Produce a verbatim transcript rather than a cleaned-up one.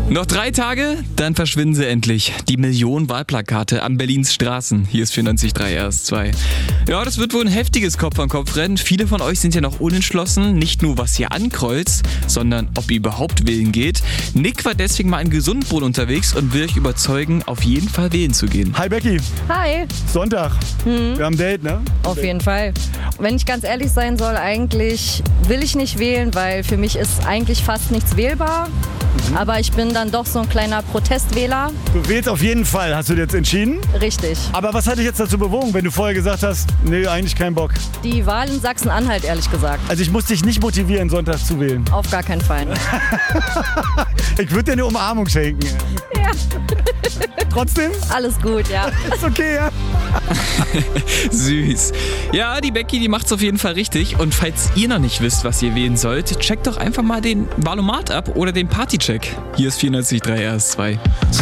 Noch drei Tage, dann verschwinden sie endlich. Die Millionen Wahlplakate an Berlins Straßen. Hier ist vierundneunzig Komma drei R S zwei. Ja, das wird wohl ein heftiges Kopf-an-Kopf-Rennen. Viele von euch sind ja noch unentschlossen. Nicht nur, was ihr ankreuzt, sondern ob ihr überhaupt wählen geht. Nick war deswegen mal in Gesundbrunn unterwegs und will euch überzeugen, auf jeden Fall wählen zu gehen. Hi Becky. Hi. Sonntag. Hm. Wir haben ein Date, ne? Auf jeden Fall. Wenn ich ganz ehrlich sein soll, eigentlich will ich nicht wählen, weil für mich ist eigentlich fast nichts wählbar. Mhm. Aber ich bin dann doch so ein kleiner Protestwähler. Du wählst auf jeden Fall, hast du dir jetzt entschieden? Richtig. Aber was hat dich jetzt dazu bewogen, wenn du vorher gesagt hast, nee, eigentlich keinen Bock? Die Wahl in Sachsen-Anhalt, ehrlich gesagt. Also ich muss dich nicht motivieren, Sonntag zu wählen. Auf gar keinen Fall. Ich würde dir eine Umarmung schenken. Ja. Trotzdem? Alles gut, ja. Ist okay, ja? Süß. Ja, die Becky, die macht's auf jeden Fall richtig. Und falls ihr noch nicht wisst, was ihr wählen sollt, checkt doch einfach mal den Wahlomat ab oder den Partycheck. Hier ist vierundneunzig Komma drei R S zwei.